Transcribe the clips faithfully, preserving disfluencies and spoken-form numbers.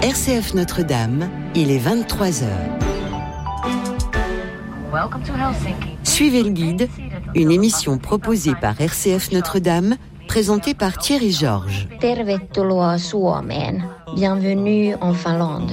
R C F Notre-Dame, il est vingt-trois heures. Suivez le guide, une émission proposée par R C F Notre-Dame, présentée par Thierry Georges. Tervetuloa Suomeen. Bienvenue en Finlande.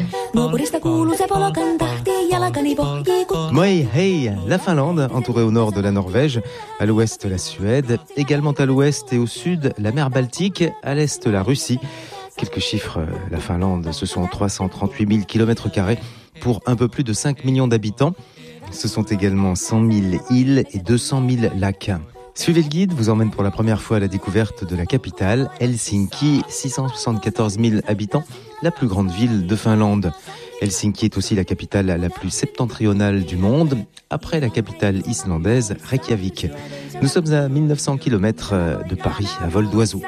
Moi hei, la Finlande, entourée au nord de la Norvège, à l'ouest la Suède, également à l'ouest et au sud la mer Baltique, à l'est la Russie. Quelques chiffres, la Finlande, ce sont trois cent trente-huit mille kilomètres carrés pour un peu plus de cinq millions d'habitants. Ce sont également cent mille îles et deux cent mille lacs. Suivez le guide, vous emmène pour la première fois à la découverte de la capitale, Helsinki, six cent soixante-quatorze mille habitants, la plus grande ville de Finlande. Helsinki est aussi la capitale la plus septentrionale du monde, après la capitale islandaise Reykjavik. Nous sommes à mille neuf cents kilomètres de Paris, à vol d'oiseau.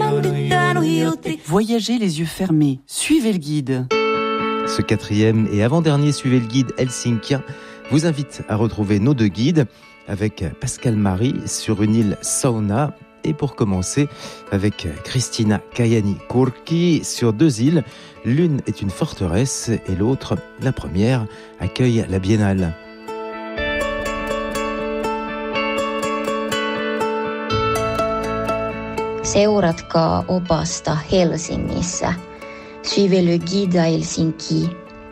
Voyagez les yeux fermés, suivez le guide. Ce quatrième et avant-dernier Suivez le guide helsinkien vous invite à retrouver nos deux guides avec Pascal Marie sur une île Sauna et pour commencer avec Christina Kajani-Kurki sur deux îles. L'une est une forteresse et l'autre, la première, accueille la Biennale. Seuratkaa opasta Helsingissä. Suivez le guide à Helsinki.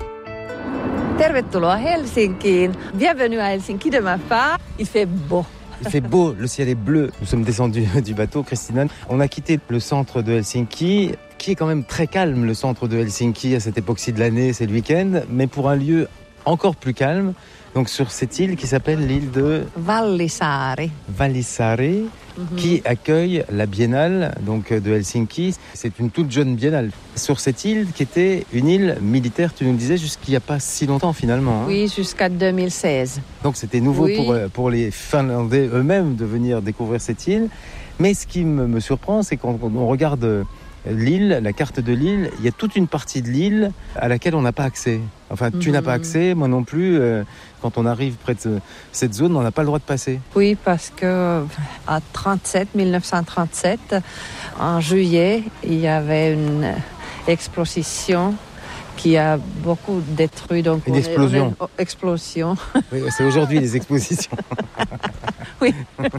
Tervetuloa Helsinkiin. Bienvenue à Helsinki de ma part. Il fait beau. Il fait beau, le ciel est bleu. Nous sommes descendus du bateau, Christina. On a quitté le centre de Helsinki, qui est quand même très calme, le centre de Helsinki à cette époque-ci de l'année, c'est le week-end, mais pour un lieu encore plus calme. Donc sur cette île qui s'appelle l'île de Vallisaari. Vallisaari, mm-hmm. qui accueille la Biennale donc de Helsinki. C'est une toute jeune Biennale. Sur cette île qui était une île militaire, tu nous le disais, jusqu'il n'y a pas si longtemps finalement. Hein. Oui, jusqu'à deux mille seize. Donc c'était nouveau oui. pour, pour les Finlandais eux-mêmes de venir découvrir cette île. Mais ce qui me, me surprend, c'est quand on regarde l'île, la carte de l'île, il y a toute une partie de l'île à laquelle on n'a pas accès. Enfin, tu mmh. n'as pas accès, moi non plus. Euh, quand on arrive près de ce, cette zone, on n'a pas le droit de passer. Oui, parce que à trente-sept, mille neuf cent trente-sept, en juillet, il y avait une explosion qui a beaucoup détruit. Donc une explosion. On est, on est, explosion. Oui, c'est aujourd'hui les expositions. Oui,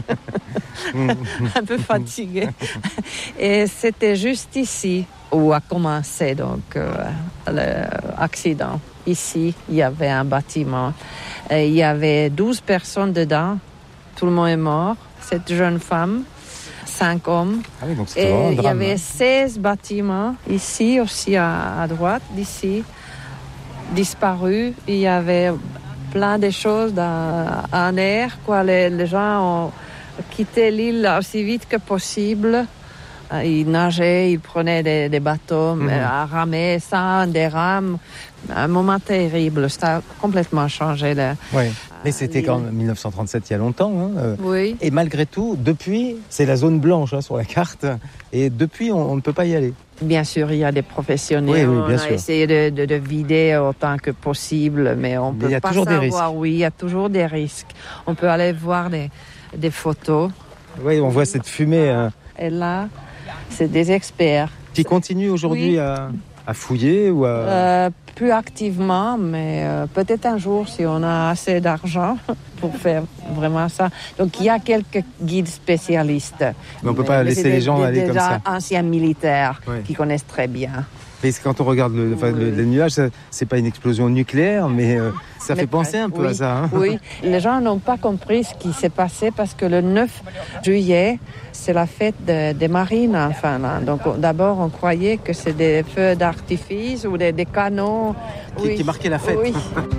un peu fatiguée. Et c'était juste ici où a commencé donc euh, l'accident. Ici, il y avait un bâtiment. Et il y avait douze personnes dedans. Tout le monde est mort. Cette jeune femme, cinq hommes. Ah oui, donc c'était et vraiment un drame. Il y avait seize bâtiments ici aussi à, à droite, d'ici, disparus. Il y avait plein de choses dans, en air. Quoi. Les, les gens ont quitté l'île aussi vite que possible. Ils nageaient, ils prenaient des, des bateaux, mmh. à ramer, sans des rames. Un moment terrible, ça a complètement changé. Le, oui, mais c'était quand même mille neuf cent trente-sept, il y a longtemps. Hein. Oui. Et malgré tout, depuis, c'est la zone blanche hein, sur la carte. Et depuis, on, on ne peut pas y aller. Bien sûr, il y a des professionnels. Oui, oui, bien on sûr. a essayé de, de, de vider autant que possible, mais on ne peut pas savoir. Il y a toujours des risques. Oui, il y a toujours des risques. On peut aller voir des, des photos. Oui, on voit cette fumée. Hein. Et là, c'est des experts. Qui continuent aujourd'hui oui. à, à fouiller ou à... Euh, plus activement, mais euh, peut-être un jour si on a assez d'argent pour faire vraiment ça. Donc il y a quelques guides spécialistes. Mais on ne peut mais, pas laisser des, les gens des, aller des comme ça. Anciens militaires ouais. qui connaissent très bien. Mais quand on regarde le, enfin, oui. le, le nuage, ça, c'est pas une explosion nucléaire, mais euh, ça mais fait penser un peu oui, à ça. Hein. Oui, les gens n'ont pas compris ce qui s'est passé parce que le neuf juillet, c'est la fête de, des marines en Finlande. Donc on, d'abord, on croyait que c'est des feux d'artifice ou des, des canons. Qui, oui. qui marquaient la fête. Oui.